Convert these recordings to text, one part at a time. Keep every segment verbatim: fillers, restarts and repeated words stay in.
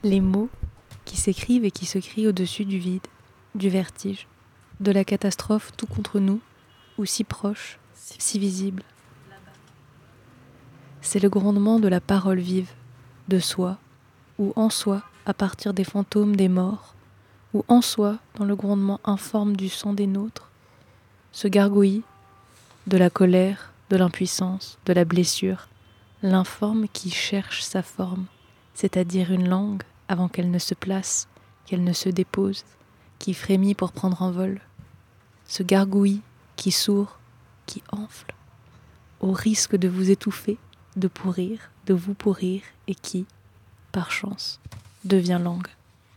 Les mots qui s'écrivent et qui se crient au-dessus du vide, du vertige, de la catastrophe tout contre nous, ou si proche, si visible. C'est le grondement de la parole vive, de soi, ou en soi, à partir des fantômes des morts, ou en soi, dans le grondement informe du sang des nôtres, ce gargouillis de la colère, de l'impuissance, de la blessure, l'informe qui cherche sa forme, c'est-à-dire une langue avant qu'elle ne se place, qu'elle ne se dépose, qui frémit pour prendre en vol, ce gargouillis qui sourd, qui enfle, au risque de vous étouffer, de pourrir, de vous pourrir, et qui, par chance, devient langue.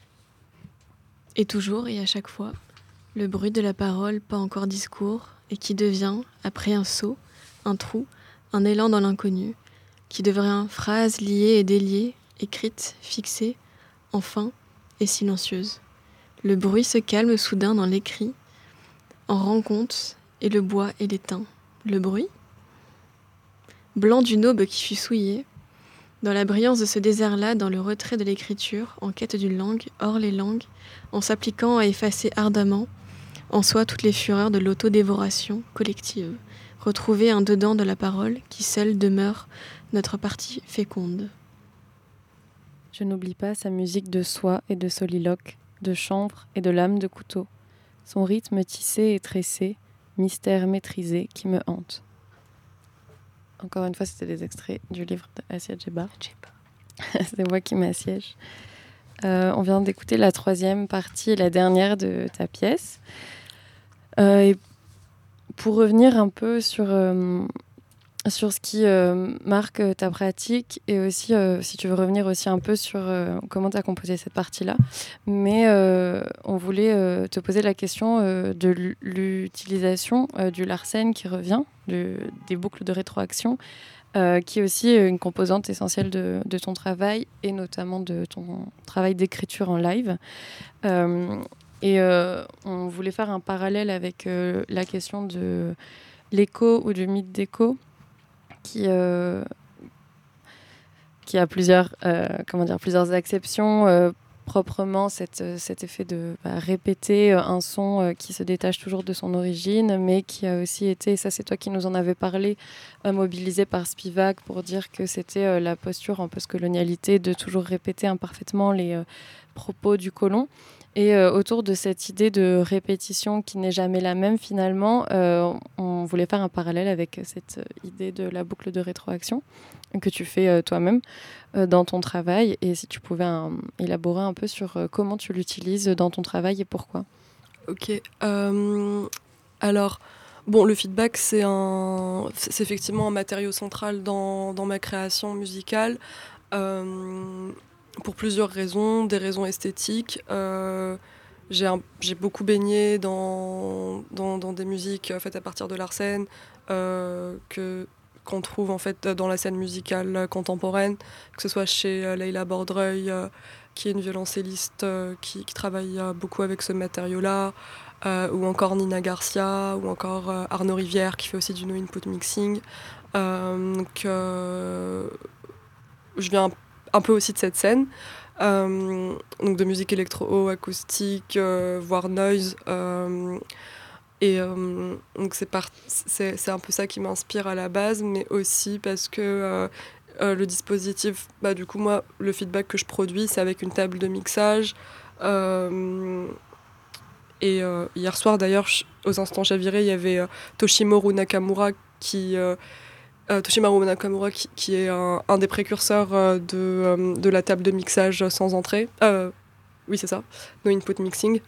Et toujours et à chaque fois, le bruit de la parole pas encore discours, et qui devient, après un saut, un trou, un élan dans l'inconnu, qui devient phrase liée et déliée, écrite, fixée, enfin, et silencieuse. Le bruit se calme soudain dans l'écrit, en rend compte, et le bois et l'éteint. Le bruit blanc d'une aube qui fut souillée, dans la brillance de ce désert-là, dans le retrait de l'écriture, en quête d'une langue, hors les langues, en s'appliquant à effacer ardemment, en soi toutes les fureurs de l'autodévoration collective, retrouver un dedans de la parole qui seule demeure notre partie féconde. Je n'oublie pas sa musique de soie et de soliloque, de chanvre et de lame de couteau, son rythme tissé et tressé, mystère maîtrisé qui me hante. Encore une fois, c'était des extraits du livre d'Assia Djeba. C'est moi qui m'assiège. Euh, on vient d'écouter la troisième partie et la dernière de ta pièce. Euh, et pour revenir un peu sur, euh, sur ce qui euh, marque ta pratique et aussi, euh, si tu veux revenir aussi un peu sur euh, comment tu as composé cette partie-là. Mais euh, on voulait euh, te poser la question euh, de l'utilisation euh, du Larsen qui revient, de, des boucles de rétroaction, euh, qui est aussi une composante essentielle de, de ton travail et notamment de ton travail d'écriture en live. Euh, et euh, on voulait faire un parallèle avec euh, la question de l'écho ou du mythe d'écho, qui, euh, qui a plusieurs, euh, comment dire, plusieurs acceptions. Euh, proprement cette, cet effet de bah, répéter un son euh, qui se détache toujours de son origine, mais qui a aussi été, et ça c'est toi qui nous en avais parlé, euh, mobilisé par Spivak pour dire que c'était euh, la posture en postcolonialité de toujours répéter imparfaitement les euh, propos du colon. Et euh, autour de cette idée de répétition qui n'est jamais la même finalement, euh, on voulait faire un parallèle avec cette idée de la boucle de rétroaction que tu fais euh, toi-même euh, dans ton travail. Et si tu pouvais euh, élaborer un peu sur euh, comment tu l'utilises dans ton travail et pourquoi. Ok. Euh, alors, bon, le feedback, c'est, un, c'est effectivement un matériau central dans, dans ma création musicale. Euh, pour plusieurs raisons, des raisons esthétiques. Euh, j'ai, un, j'ai beaucoup baigné dans, dans, dans des musiques faites à partir de Larsen, euh, que, qu'on trouve en fait dans la scène musicale contemporaine, que ce soit chez euh, Leila Bordreuil, euh, qui est une violoncelliste euh, qui, qui travaille euh, beaucoup avec ce matériau-là, euh, ou encore Nina Garcia, ou encore euh, Arnaud Rivière, qui fait aussi du no-input mixing. Euh, donc, euh, je viens un peu aussi de cette scène, euh, donc de musique électro-acoustique, euh, voire noise. Euh, et euh, donc c'est, par- c'est, c'est un peu ça qui m'inspire à la base, mais aussi parce que euh, euh, le dispositif, bah, du coup, moi, le feedback que je produis, c'est avec une table de mixage. Euh, et euh, hier soir, d'ailleurs, aux Instants Chavirés, il y avait euh, Toshimoru Nakamura qui... Euh, Euh, Toshimaru Nakamura qui, qui est un, un des précurseurs euh, de, euh, de la table de mixage sans entrée. Euh, oui, c'est ça, no input mixing.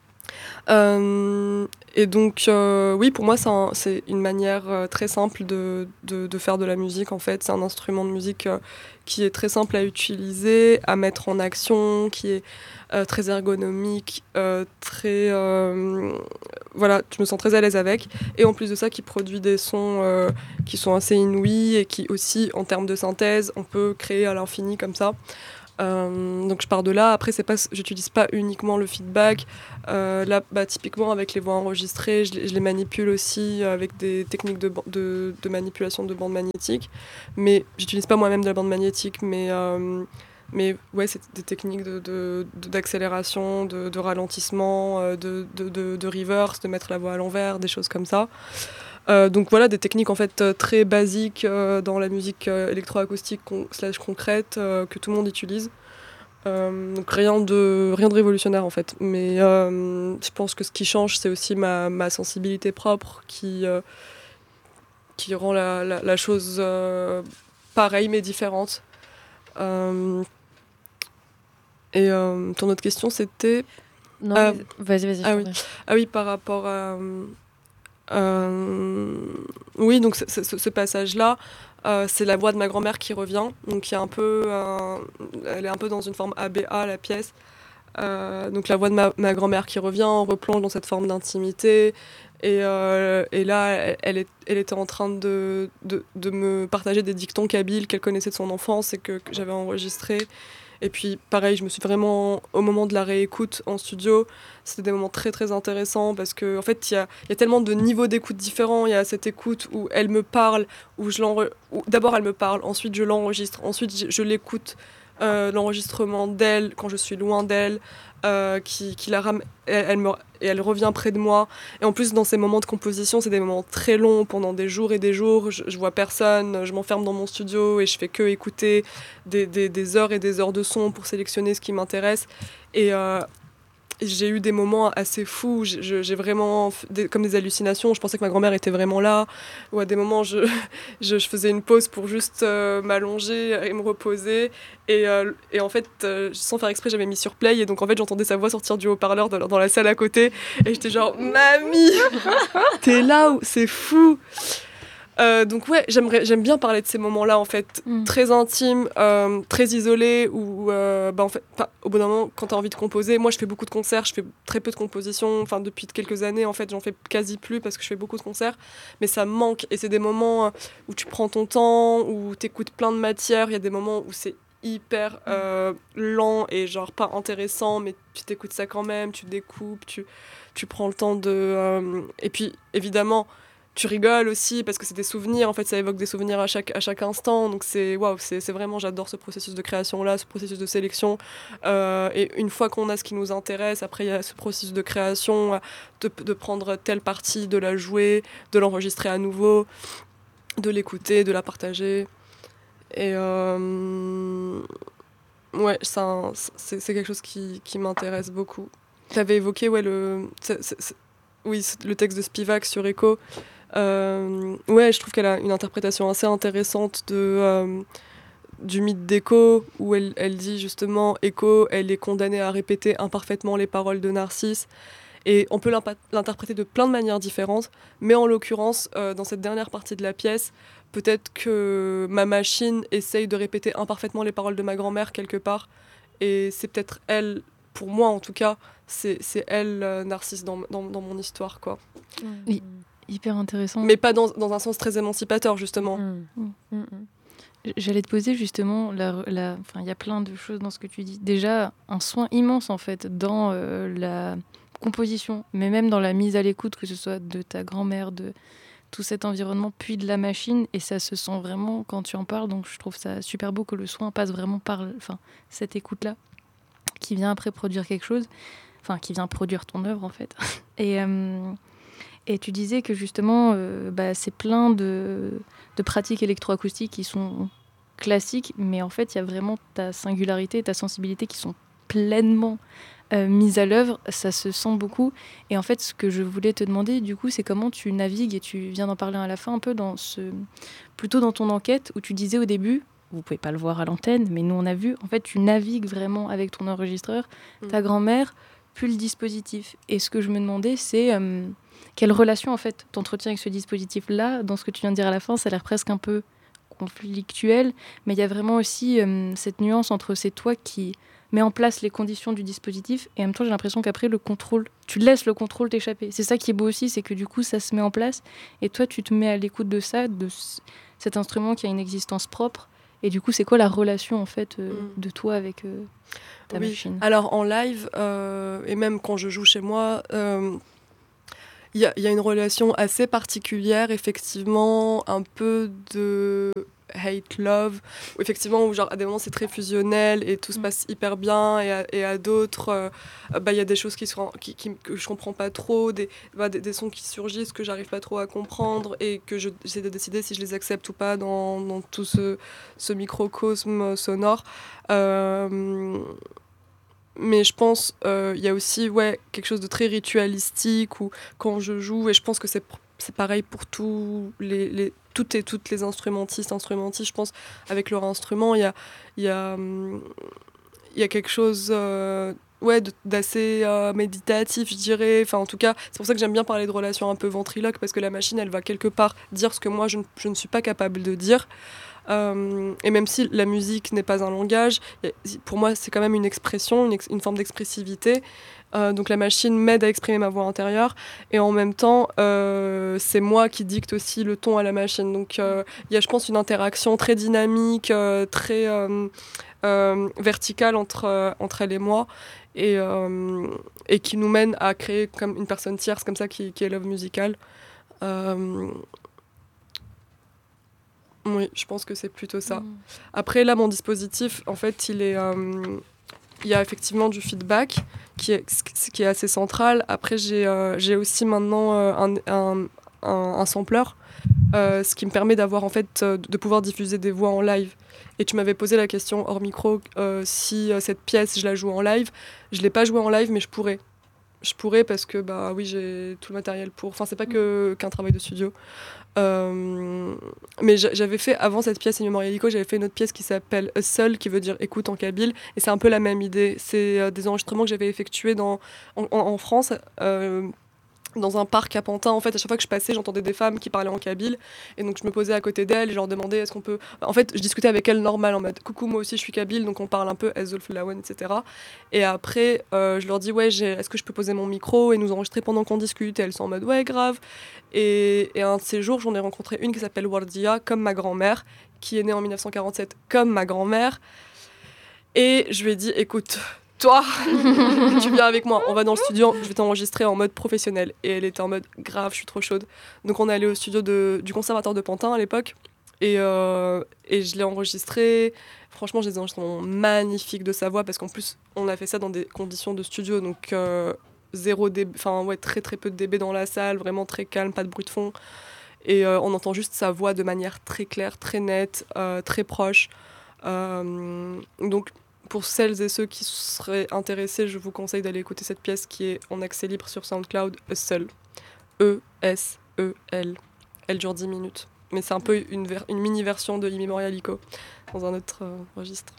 Euh, et donc, euh, oui, pour moi, c'est, un, c'est une manière euh, très simple de, de, de faire de la musique, en fait. C'est un instrument de musique euh, qui est très simple à utiliser, à mettre en action, qui est euh, très ergonomique, euh, très... Euh, voilà, je me sens très à l'aise avec. Et en plus de ça, qui produit des sons euh, qui sont assez inouïs et qui aussi, en termes de synthèse, on peut créer à l'infini comme ça. Euh, donc je pars de là. Après, c'est pas, j'utilise pas uniquement le feedback. Euh, là, bah, typiquement avec les voix enregistrées, je les, je les manipule aussi avec des techniques de, de, de manipulation de bande magnétique. Mais j'utilise pas moi-même de la bande magnétique, mais euh, Mais ouais, c'est des techniques de, de, de, d'accélération, de, de ralentissement, euh, de, de, de, de reverse, de mettre la voix à l'envers, des choses comme ça. Euh, donc voilà, des techniques en fait euh, très basiques euh, dans la musique euh, électroacoustique con- slash concrète euh, que tout le monde utilise. Euh, donc rien de, rien de révolutionnaire en fait. Mais euh, je pense que ce qui change, c'est aussi ma, ma sensibilité propre qui, euh, qui rend la, la, la chose euh, pareille mais différente. Euh, et euh, ton autre question, c'était... Non, Ah, mais- vas-y, vas-y. je ah t'en oui. prie. Ah oui, par rapport à... euh, oui, donc ce, ce- ce passage-là, euh, c'est la voix de ma grand-mère qui revient. Donc il y a un peu... un- elle est un peu dans une forme A B A, la pièce. Euh, donc la voix de ma, ma grand-mère qui revient, on replonge dans cette forme d'intimité. Et, euh, et là, elle, elle est- elle était en train de, de, de me partager des dictons kabyles qu'elle connaissait de son enfance et que, que j'avais enregistrés. Et puis pareil, je me suis vraiment, au moment de la réécoute en studio, c'était des moments très très intéressants parce qu'en en fait, il y a, il y a tellement de niveaux d'écoute différents. Il y a cette écoute où elle me parle, où je l'enre... où d'abord elle me parle, ensuite je l'enregistre, ensuite je, je l'écoute, euh, l'enregistrement d'elle quand je suis loin d'elle, euh, qui, qui la ram... elle, elle me... et elle revient près de moi. Et en plus, dans ces moments de composition, c'est des moments très longs, pendant des jours et des jours. Je, je vois personne, je m'enferme dans mon studio et je fais que écouter des, des, des heures et des heures de son pour sélectionner ce qui m'intéresse. Et euh, j'ai eu des moments assez fous, j'ai, je- j'ai vraiment, f- des- comme des hallucinations, je pensais que ma grand-mère était vraiment là, ou à des moments, je, je, je faisais une pause pour juste euh, m'allonger et me reposer, et, euh, et en fait, euh, sans faire exprès, j'avais mis sur play, et donc en fait, j'entendais sa voix sortir du haut-parleur dans, dans la salle à côté, et j'étais genre, mamie, t'es là, où c'est fou. Euh, donc ouais, j'aimerais, j'aime bien parler de ces moments-là en fait, Mm. très intimes, euh, très isolés, où euh, bah, en fait, au bout d'un moment, quand t'as envie de composer, moi je fais beaucoup de concerts, je fais très peu de compositions, enfin depuis quelques années en fait, j'en fais quasi plus parce que je fais beaucoup de concerts, mais ça me manque et c'est des moments où tu prends ton temps, où t'écoutes plein de matière, il y a des moments où c'est hyper euh, lent et genre pas intéressant, mais tu t'écoutes ça quand même, tu découpes, tu, tu prends le temps de... euh, et puis évidemment tu rigoles aussi parce que c'est des souvenirs, en fait ça évoque des souvenirs à chaque, à chaque instant, donc c'est waouh, c'est, c'est vraiment, j'adore ce processus de création là, ce processus de sélection. Euh, et une fois qu'on a ce qui nous intéresse, après il y a ce processus de création, de, de prendre telle partie, de la jouer, de l'enregistrer à nouveau, de l'écouter, de la partager. Et euh, ouais, ça, c'est, c'est quelque chose qui, qui m'intéresse beaucoup. Tu avais évoqué ouais, le, c'est, c'est, c'est, oui, le texte de Spivak sur Echo. Euh, ouais, je trouve qu'elle a une interprétation assez intéressante de, euh, du mythe d'Echo, où elle, elle dit justement Echo, elle est condamnée à répéter imparfaitement les paroles de Narcisse. Et on peut l'interpréter de plein de manières différentes, mais en l'occurrence, euh, dans cette dernière partie de la pièce, peut-être que ma machine essaye de répéter imparfaitement les paroles de ma grand-mère quelque part, et c'est peut-être elle, pour moi en tout cas, c'est, c'est elle, euh, Narcisse, dans, dans, dans mon histoire, quoi. Oui. Hyper intéressant. Mais pas dans, dans un sens très émancipateur, justement. Mm. Mm. Mm. J'allais te poser justement, la, la, enfin, il y a plein de choses dans ce que tu dis. Déjà, un soin immense en fait dans euh, la composition, mais même dans la mise à l'écoute, que ce soit de ta grand-mère, de tout cet environnement, puis de la machine, et ça se sent vraiment quand tu en parles. Donc je trouve ça super beau que le soin passe vraiment par, enfin, cette écoute-là, qui vient après produire quelque chose, enfin, qui vient produire ton œuvre en fait. Et euh, Et tu disais que justement, euh, bah, c'est plein de, de pratiques électroacoustiques qui sont classiques, mais en fait, il y a vraiment ta singularité et ta sensibilité qui sont pleinement euh, mises à l'œuvre. Ça se sent beaucoup. Et en fait, ce que je voulais te demander, du coup, c'est comment tu navigues, et tu viens d'en parler à la fin, un peu dans ce, plutôt dans ton enquête, où tu disais au début, vous pouvez pas le voir à l'antenne, mais nous on a vu, en fait, tu navigues vraiment avec ton enregistreur, Mmh. ta grand-mère, puis le dispositif. Et ce que je me demandais, c'est... Euh, quelle relation, en fait, t'entretiens avec ce dispositif-là? Dans ce que tu viens de dire à la fin, ça a l'air presque un peu conflictuel, mais il y a vraiment aussi euh, cette nuance entre c'est toi qui mets en place les conditions du dispositif, et en même temps, j'ai l'impression qu'après, le contrôle, tu laisses le contrôle t'échapper. C'est ça qui est beau aussi, c'est que du coup, ça se met en place, et toi, tu te mets à l'écoute de ça, de c- cet instrument qui a une existence propre, et du coup, c'est quoi la relation, en fait, euh, Mm. de toi avec euh, ta Oui. machine? Alors en live, euh, et même quand je joue chez moi, euh, il y, a- il y a une relation assez particulière, effectivement, un peu de... Hate Love, où effectivement, où, genre, à des moments c'est très fusionnel et tout se passe hyper bien, et à, et à d'autres, il euh, bah, y a des choses qui sont, qui, qui, que je comprends pas trop, des, bah, des, des sons qui surgissent que j'arrive pas trop à comprendre et que je, j'essaie de décider si je les accepte ou pas dans, dans tout ce, ce microcosme sonore. Euh, mais je pense il euh, y a aussi ouais, quelque chose de très ritualistique où quand je joue, et je pense que c'est, c'est pareil pour tous les, les, toutes et toutes les instrumentistes, instrumentistes, je pense, avec leur instrument, il y a, y a, y a quelque chose euh, ouais, de, d'assez euh, méditatif, je dirais. Enfin, en tout cas, c'est pour ça que j'aime bien parler de relations un peu ventriloques, parce que la machine, elle va quelque part dire ce que moi, je ne, je ne suis pas capable de dire. Euh, et même si la musique n'est pas un langage, pour moi c'est quand même une expression, une, ex- une forme d'expressivité. Euh, donc la machine m'aide à exprimer ma voix intérieure, et en même temps euh, c'est moi qui dicte aussi le ton à la machine. Donc il euh, y a, je pense, une interaction très dynamique, euh, très euh, euh, verticale entre, euh, entre elle et moi, et, euh, et qui nous mène à créer comme une personne tierce comme ça qui, qui est l'œuvre musicale. Euh, Oui, je pense que c'est plutôt ça. Mmh. Après, là, mon dispositif, en fait, il est, euh, il y a effectivement du feedback qui est, qui est assez central. Après, j'ai, euh, j'ai aussi maintenant euh, un, un, un, un sampler, euh, ce qui me permet d'avoir, en fait, euh, de pouvoir diffuser des voix en live. Et tu m'avais posé la question hors micro, euh, si euh, cette pièce, je la joue en live. Je ne l'ai pas jouée en live, mais je pourrais. Je pourrais parce que, bah oui, j'ai tout le matériel pour. Enfin, c'est pas que, qu'un travail de studio. Euh, mais j'avais fait, avant cette pièce In Memoria Illico, j'avais fait une autre pièce qui s'appelle Seul, qui veut dire écoute en kabyle, et c'est un peu la même idée. C'est euh, des enregistrements que j'avais effectués dans, en, en France, euh, dans un parc à Pantin. En fait, à chaque fois que je passais, j'entendais des femmes qui parlaient en kabyle, et donc je me posais à côté d'elles et je leur demandais est-ce qu'on peut. En fait, je discutais avec elles normal, en mode coucou, moi aussi je suis kabyle, donc on parle un peu Ezolf Lawen, et cetera. Et après, euh, je leur dis ouais, j'ai... est-ce que je peux poser mon micro et nous enregistrer pendant qu'on discute, et elles sont en mode ouais, grave. Et, et un de ces jours, j'en ai rencontré une qui s'appelle Wardia, comme ma grand-mère, qui est née en dix-neuf cent quarante-sept, comme ma grand-mère. Et je lui ai dit écoute, toi, tu viens avec moi, on va dans le studio, je vais t'enregistrer en mode professionnel. Et elle était en mode grave, je suis trop chaude. Donc on est allé au studio de, du conservatoire de Pantin à l'époque, et, euh, et je l'ai enregistré. Franchement, j'ai des enregistrements magnifiques de sa voix, parce qu'en plus, on a fait ça dans des conditions de studio, donc euh, zéro dB, enfin ouais, très très peu de dB dans la salle, vraiment très calme, pas de bruit de fond. Et euh, on entend juste sa voix de manière très claire, très nette, euh, très proche. Euh, donc, pour celles et ceux qui seraient intéressés, je vous conseille d'aller écouter cette pièce qui est en accès libre sur SoundCloud, Seul. E S E L. Elle dure dix minutes. Mais c'est un peu une, ver- une mini-version de In Memoria Illico, dans un autre euh, registre.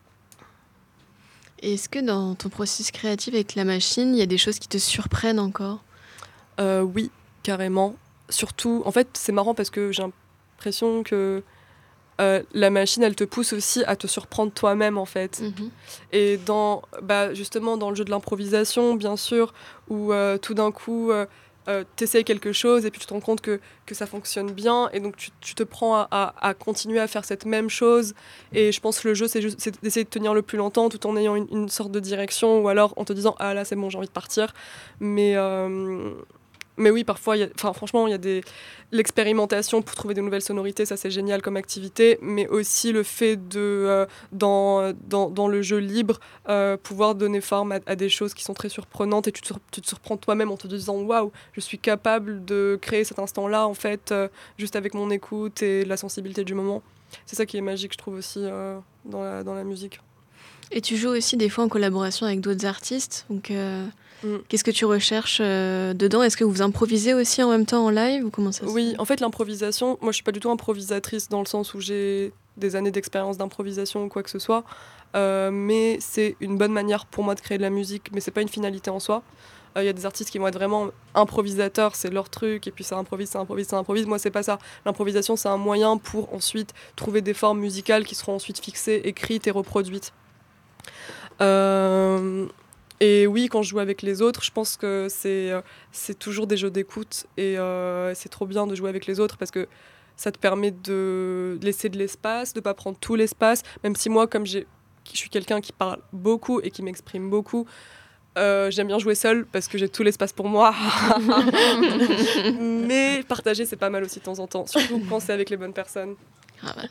Et est-ce que dans ton processus créatif avec la machine, il y a des choses qui te surprennent encore ? euh, Oui, carrément. Surtout, en fait, c'est marrant parce que j'ai l'impression que Euh, la machine, elle te pousse aussi à te surprendre toi-même, en fait. Mmh. Et dans, bah, justement, dans le jeu de l'improvisation, bien sûr, où euh, tout d'un coup, euh, euh, t'essayes quelque chose et puis tu te rends compte que, que ça fonctionne bien, et donc tu, tu te prends à, à, à continuer à faire cette même chose. Et je pense que le jeu, c'est, juste, c'est d'essayer de tenir le plus longtemps tout en ayant une, une sorte de direction, ou alors en te disant « Ah là, c'est bon, j'ai envie de partir ». Mais... Euh, Mais oui, parfois, y a, franchement, il y a des, l'expérimentation pour trouver de nouvelles sonorités, ça c'est génial comme activité, mais aussi le fait de, euh, dans, dans, dans le jeu libre, euh, pouvoir donner forme à, à des choses qui sont très surprenantes, et tu te, tu te surprends toi-même en te disant « Waouh, je suis capable de créer cet instant-là, en fait, euh, juste avec mon écoute et la sensibilité du moment ». C'est ça qui est magique, je trouve, aussi, euh, dans, la, dans la musique. Et tu joues aussi des fois en collaboration avec d'autres artistes, donc... Euh... Mm. Qu'est-ce que tu recherches euh, dedans ? Est-ce que vous improvisez aussi en même temps en live, ou comment ça se Oui, en fait, l'improvisation, moi je suis pas du tout improvisatrice dans le sens où j'ai des années d'expérience d'improvisation ou quoi que ce soit, euh, mais c'est une bonne manière pour moi de créer de la musique, mais c'est pas une finalité en soi. Il euh, y a des artistes qui vont être vraiment improvisateurs, c'est leur truc, et puis ça improvise, ça improvise, ça improvise. Moi, c'est pas ça. L'improvisation, c'est un moyen pour ensuite trouver des formes musicales qui seront ensuite fixées, écrites et reproduites. Euh... Et oui, quand je joue avec les autres, je pense que c'est, euh, c'est toujours des jeux d'écoute, et euh, c'est trop bien de jouer avec les autres parce que ça te permet de laisser de l'espace, de ne pas prendre tout l'espace, même si moi, comme j'ai, je suis quelqu'un qui parle beaucoup et qui m'exprime beaucoup, euh, j'aime bien jouer seule parce que j'ai tout l'espace pour moi. Mais partager, c'est pas mal aussi de temps en temps, surtout quand c'est avec les bonnes personnes. Ah ouais.